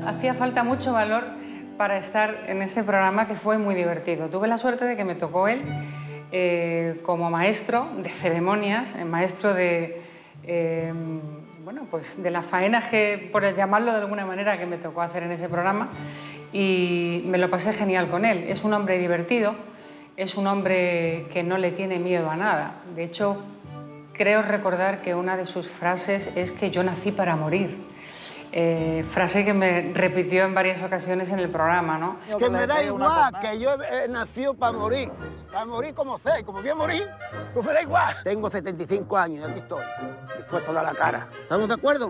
Hacía falta mucho valor para estar en ese programa, que fue muy divertido. Tuve la suerte de que me tocó él como maestro de ceremonias, maestro de, bueno, pues de la faena, que, por llamarlo de alguna manera, que me tocó hacer en ese programa, y me lo pasé genial con él. Es un hombre divertido, es un hombre que no le tiene miedo a nada. De hecho, creo recordar que una de sus frases es que yo nací para morir. Frase que me repitió en varias ocasiones en el programa, ¿no? Que me da igual, que yo he nacido para morir como sé, y como voy a morir, pues me da igual. Tengo 75 años y aquí estoy, dispuesto a dar la cara. ¿Estamos de acuerdo?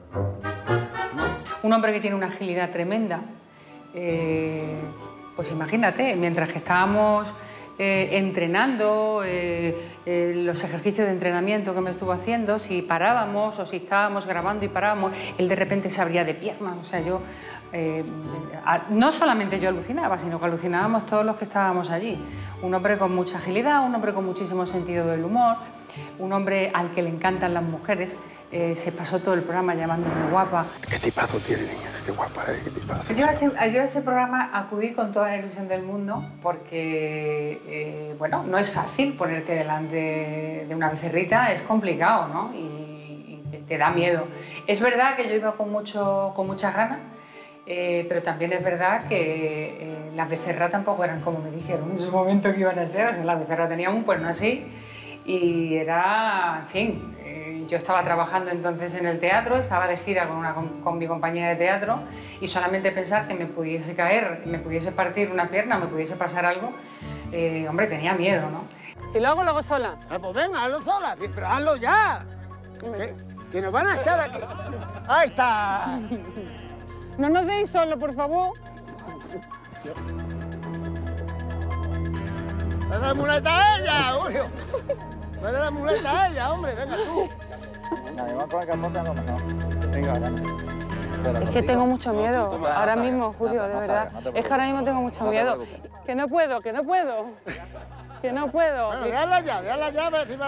Un hombre que tiene una agilidad tremenda. Pues imagínate, mientras que estábamos entrenando, los ejercicios de entrenamiento que me estuvo haciendo, si parábamos o si estábamos grabando y parábamos, él de repente se abría de piernas. O sea, yo, no solamente yo alucinaba, sino que alucinábamos todos los que estábamos allí. Un hombre con mucha agilidad, un hombre con muchísimo sentido del humor, un hombre al que le encantan las mujeres. Se pasó todo el programa llamándome guapa. ¿Qué tipazo tiene, niña? Qué guapa eres, qué tipazo. Yo a ese programa acudí con toda la ilusión del mundo porque, bueno, no es fácil ponerte delante de una becerrita, es complicado, ¿no? Y te da miedo. Es verdad que yo iba con muchas ganas, pero también es verdad que las becerras tampoco eran como me dijeron en su momento que iban a ser. O sea, las becerras tenían un cuerno así y era, en fin... Yo estaba trabajando entonces en el teatro, estaba de gira con mi compañera de teatro y solamente pensar que me pudiese caer, me pudiese partir una pierna, me pudiese pasar algo, hombre, tenía miedo, ¿no? Si lo hago sola. Pues venga, hazlo sola, pero hazlo ya. Que nos van a echar aquí. Ahí está. No nos deis solo, por favor. ¡Dale la muleta a ella, Julio! ¡Dale la muleta a ella, hombre! ¡Venga tú! Además, con el capote no mejor. Venga, Es que tengo mucho miedo, ahora mismo, Julio, de verdad. Es que ahora mismo tengo mucho miedo. Que no puedo, que no puedo. Que no puedo. Bueno, déjala ya, a ver si va a...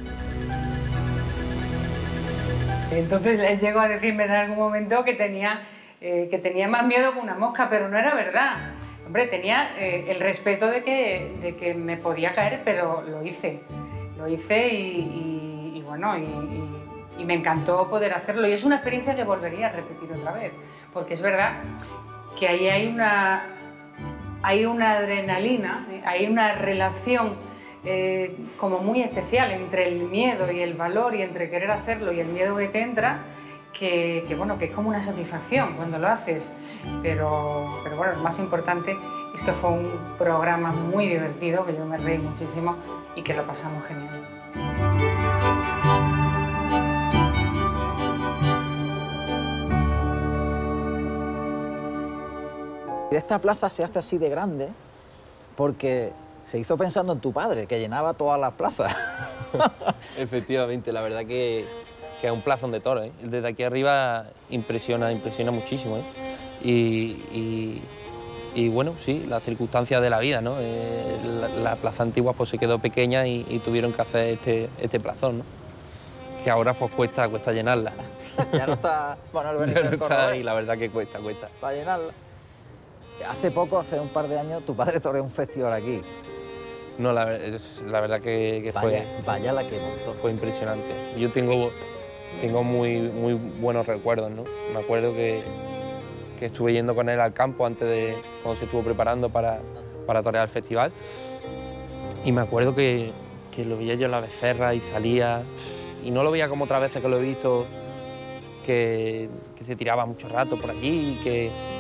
Entonces él llegó a decirme en algún momento que tenía más miedo que una mosca, pero no era verdad. Hombre, tenía el respeto de que me podía caer, pero lo hice. Lo hice y bueno, y me encantó poder hacerlo. Y es una experiencia que volvería a repetir otra vez, porque es verdad que ahí hay una adrenalina, hay una relación como muy especial entre el miedo y el valor y entre querer hacerlo y el miedo que te entra, que bueno, que es como una satisfacción cuando lo haces. Pero bueno, lo más importante es que fue un programa muy divertido, que yo me reí muchísimo y que lo pasamos genial. Esta plaza se hace así de grande porque se hizo pensando en tu padre, que llenaba todas las plazas. Efectivamente, la verdad que es un plazón de toros, ¿eh? Desde aquí arriba impresiona muchísimo, ¿eh? Y bueno, sí, las circunstancias de la vida, ¿no? La plaza antigua pues se quedó pequeña y tuvieron que hacer este plazón, ¿no? Que ahora pues cuesta llenarla. Ya no está Manuel Benítez Ya no está Cordobés. ahí, la verdad que cuesta. Para llenarla. Hace poco, hace un par de años, tu padre toreó un festival aquí. No, la verdad que Vaya la que montó. fue impresionante. Yo tengo muy buenos recuerdos, ¿no? Me acuerdo que estuve yendo con él al campo antes de cuando se estuvo preparando para torear el festival. Y me acuerdo que lo veía yo en la becerra y salía, y no lo veía como otras veces que lo he visto, que se tiraba mucho rato por allí y que